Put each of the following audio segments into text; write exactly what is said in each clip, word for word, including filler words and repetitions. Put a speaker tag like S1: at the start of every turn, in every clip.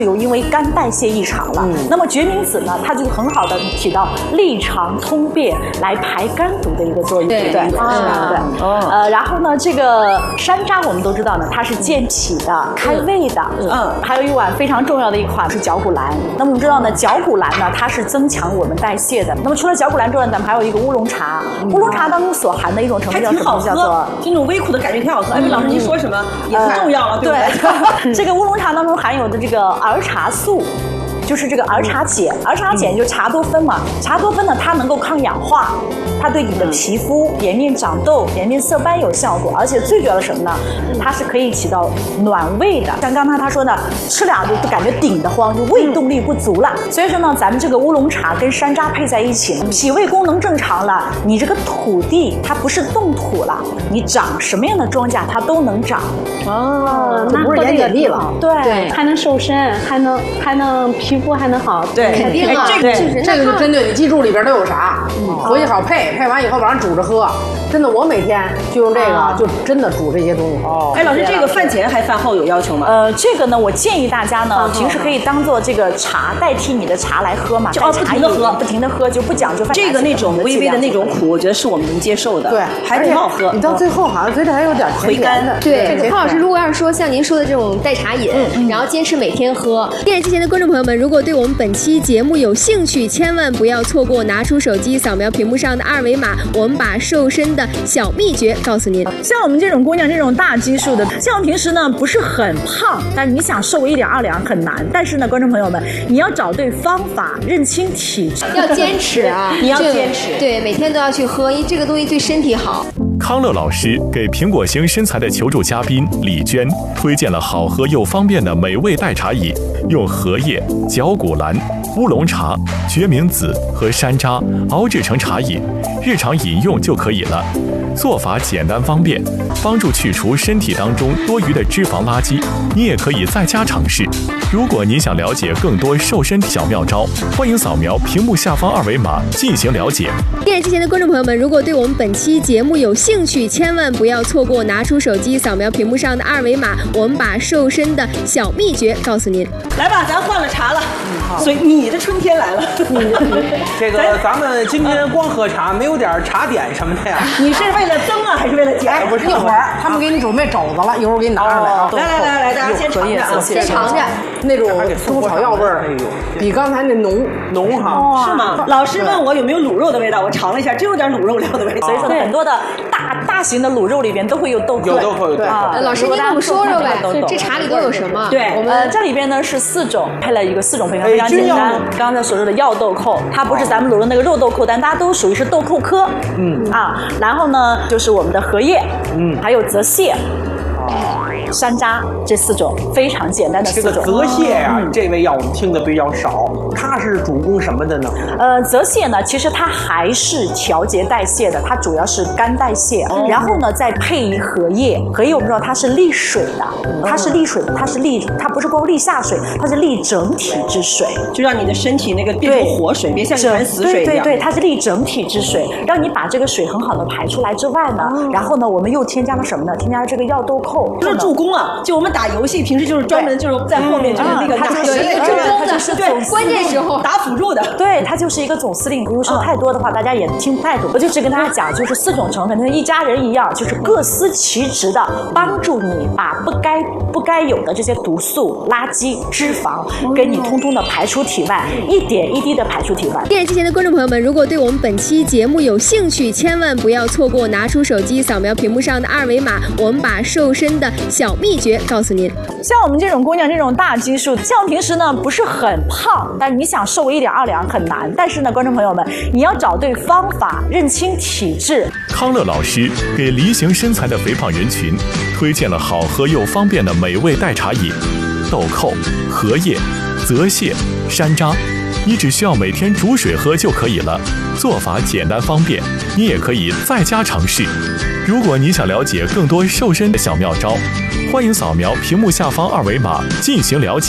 S1: 有因为肝代谢异常了，嗯、那么决明子呢，它就很好的起到利肠通便来排肝毒的一个作用，对对啊，对，哦、呃，然后呢，这个山楂我们都知道呢，它是健脾的、开胃的，嗯，还有一碗非常重要的一款是绞股蓝。那么我们知道呢，绞股蓝呢，它是增强我们代谢的。那么除了绞股蓝之外，咱们还有一个乌龙茶，嗯、乌龙茶当中所含的一种成分叫什么？叫做
S2: 这种微苦的感觉挺好喝。哎，老师您说什么也很重要了，对不
S1: 对？这个乌龙茶当中含有的这个儿茶素。就是这个儿茶碱，儿茶碱就是茶多酚嘛。茶多酚呢，它能够抗氧化，它对你的皮肤、颜面长痘、颜面色斑有效果，而且最主要的什么呢？它是可以起到暖胃的。像刚才他说的，吃俩就感觉顶得慌，就胃动力不足了。所以说呢，咱们这个乌龙茶跟山楂配在一起，脾胃功能正常了，你这个土地它不是冻土了，你长什么样的庄稼它都能长。
S3: 哦，那不是盐碱地了，
S1: 对
S4: 对，还能瘦身，还能还能皮肤还能好，
S1: 对，
S4: 肯定啊，
S3: 这个这个就针对你记住里边都有啥，回去好配，配完以后晚上煮着喝。真的，我每天就用这个，就真的煮这些东西。
S2: 哦，哎，老师，这个饭前还饭后有要求吗？
S1: 呃，这个呢，我建议大家呢，平时可以当做这个茶代替你的茶来喝嘛，
S2: 就不停的喝，
S1: 不停的喝，就不讲究饭。
S2: 这个那种微微的那种苦，我觉得是我们能接受的。
S3: 对，
S2: 还挺好喝。
S3: 你到最后好像嘴里还有点
S2: 回甘的。
S5: 对，康老师，如果要是说像您说的这种代茶饮，然后坚持每天喝，电视机前的观众朋友们，如果对我们本期节目有兴趣，千万不要错过，拿出手机扫描屏幕上的二维码，我们把瘦身的小秘诀告诉您。
S1: 像我们这种姑娘，这种大基数的，像我平时呢不是很胖，但是你想瘦一点二两很难。但是呢，观众朋友们，你要找对方法，认清体质，
S5: 要坚持啊！
S1: 你要坚持，
S5: 对，每天都要去喝，因为这个东西对身体好。
S6: 康乐老师给苹果型身材的求助嘉宾李娟推荐了好喝又方便的美味代茶饮，用荷叶、绞股蓝、乌龙茶、决明子和山楂熬制成茶饮，日常饮用就可以了。做法简单方便，帮助去除身体当中多余的脂肪垃圾。你也可以在家尝试。如果你想了解更多瘦身小妙招，欢迎扫描屏幕下方二维码进行了解。
S5: 电视机前的观众朋友们，如果对我们本期节目有兴趣，千万不要错过，拿出手机扫描屏幕上的二维码，我们把瘦身的小秘诀告诉您。
S2: 来吧，咱换了茶了，嗯、所以你的春天来了。
S7: 这个咱们今天光喝茶，没有点茶点什么的呀？
S2: 你是为了增啊，还是为了减？
S3: 不是，一会儿他们给你准备肘子了，一会儿给你拿上来啊。
S2: 来来来来，大家先尝着啊，
S5: 先尝着
S3: 那种中草药味儿，比刚才那浓
S7: 浓哈。
S2: 是吗？老师问我有没有卤肉的味道，我尝了一下，真有点卤肉料的味道。
S1: 所以说很多的大大型的卤肉里边都会有豆蔻。
S7: 有豆蔻，有豆蔻。
S5: 老师，您给我们说说呗，这茶里都有什么？
S1: 对，我们这里边呢是四种，配了一个四种配方，非常简单。刚才所说的药豆蔻，它不是咱们卤的那个肉豆蔻，但大家都属于是豆蔻科。嗯啊，然后呢就是我们的荷叶，嗯，还有泽泻。山楂这四种非常简单的四种。
S7: 这个泽泻呀、啊嗯，这味药我们听的比较少，它是主攻什么的呢？
S1: 呃，泽泻呢，其实它还是调节代谢的，它主要是肝代谢，哦、然后呢再配以荷叶，荷叶我们知道它是利水的，它是利水的，它是利，它不是光利下水，它是利整体之水，
S2: 就让你的身体那个变成活水，别像一潭死水一样。
S1: 对对对，它是利整体之水，让你把这个水很好的排出来之外呢，哦、然后呢，我们又添加了什么呢？添加了这个药豆蔻，
S2: 就是助攻啊！就我们打游戏，平时就是专门就是在后面就是那个打
S5: 助攻的，
S1: 它就是
S5: 对关键时候
S2: 打辅助的。
S1: 对，它就是一个总司令。如果说太多的话，大家也听不太懂。我就只跟大家讲，就是四种成分，跟一家人一样，就是各司其职的帮助你把不该不该有的这些毒素、垃圾、脂肪，给你通通的排出体外，一点一滴的排出体外。
S5: 电视机前的观众朋友们，如果对我们本期节目有兴趣，千万不要错过，拿出手机扫描屏幕上的二维码，我们把瘦身的小秘诀告诉您。
S1: 像我们这种姑娘，这种大基数，像我平时呢不是很胖，但是你想瘦一两二两很难。但是呢，观众朋友们，你要找对方法，认清体质。
S6: 康乐老师给梨形身材的肥胖人群推荐了好喝又方便的美味代茶饮，豆蔻、荷叶、泽泻、山楂。你只需要每天煮水喝就可以了，做法简单方便，你也可以在家尝试。如果你想了解更多瘦身的小妙招，欢迎扫描屏幕下方二维码进行了解。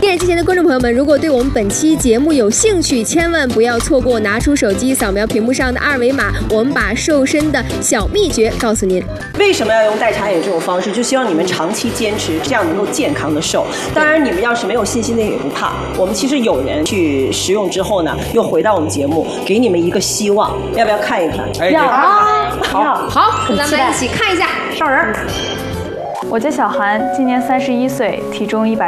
S5: 电视机前的观众朋友们，如果对我们本期节目有兴趣，千万不要错过，拿出手机扫描屏幕上的二维码，我们把瘦身的小秘诀告诉您。
S2: 为什么要用代茶饮这种方式？就希望你们长期坚持，这样能够健康的瘦。当然，你们要是没有信心的也不怕，我们其实有人去食用之后呢，又回到我们节目，给你们一个希望，要不要看一看？
S7: 哎，
S1: 要
S7: 啊，
S1: 好，
S5: 好，咱们来一起看一下上人。
S8: 我叫小韩，今年三十一岁，体重一百